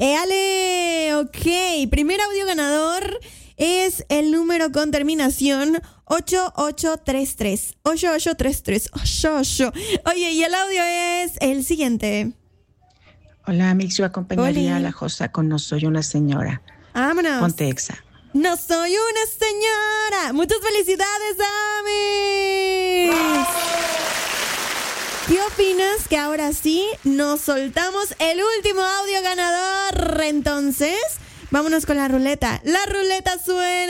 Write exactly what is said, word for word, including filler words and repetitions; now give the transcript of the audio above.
Eh, Ale, ok. Primer audio ganador es el número con terminación ocho ocho tres tres. ocho ocho tres tres. ocho ocho. Oye, y el audio es el siguiente. Hola, Mix, yo acompañaría Hola. a la Josa con No Soy Una Señora. Vámonos. Ponte Exa. No soy una señora. Muchas felicidades, Amis. ¿Qué opinas que ahora sí nos soltamos el último audio ganador? Entonces, vámonos con la ruleta. La ruleta suena.